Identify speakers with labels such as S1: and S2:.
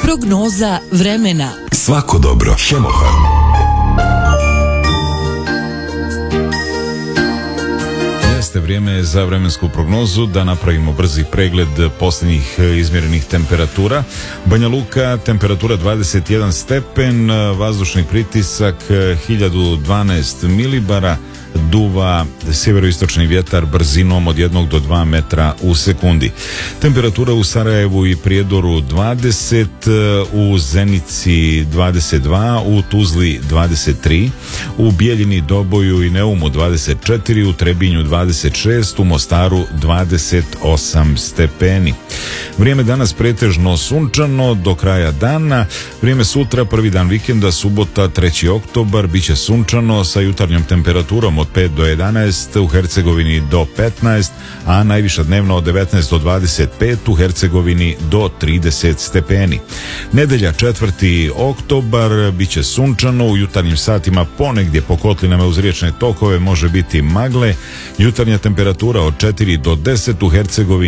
S1: Prognoza vremena.
S2: Svako dobro. Hemofarm.
S3: Jeste vrijeme za vremensku prognozu, da napravimo brzi pregled posljednjih izmjerenih temperatura. Banja Luka, temperatura 21 stepen, vazdušni pritisak 1012 milibara, duva sjeveroistočni vjetar brzinom od 1 do 2 metra u sekundi. Temperatura u Sarajevu i Prijedoru 20, u Zenici 22, u Tuzli 23, u Bijeljini, Doboju i Neumu 24, u Trebinju 26, u Mostaru 28 stepeni. Vrijeme danas pretežno sunčano do kraja dana. Vrijeme sutra, prvi dan vikenda, subota 3. oktobar, bit će sunčano sa jutarnjom temperaturom od 5 do 11, u Hercegovini do 15, a najviša dnevno od 19 do 25, u Hercegovini do 30 stepeni. Nedelja 4. oktobar, bit će sunčano, u jutarnjim satima ponegdje po kotlinama uz riječne tokove može biti magle, jutarnja temperatura od 4 do 10, u Hercegovini